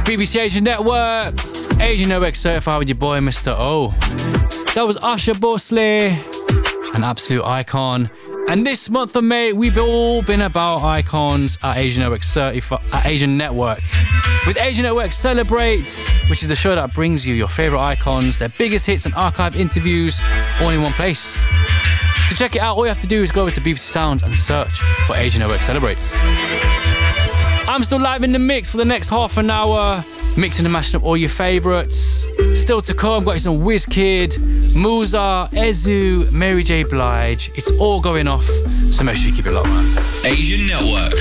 BBC Asian Network, Asian OX Certified with your boy Mr. O. That was Usher Bosley, an absolute icon. And this month of May, we've all been about icons at Asian OX Certified, at Asian Network. With Asian OX Celebrates, which is the show that brings you your favourite icons, their biggest hits and archive interviews, all in one place. To check it out, all you have to do is go over to BBC Sound and search for Asian OX Celebrates. I'm still live in the mix for the next half an hour, mixing and mashing up all your favourites. Still to come, got you some Wizkid, Musa, Ezu, Mary J. Blige. It's all going off, so make sure you keep it locked, man. Asian Network.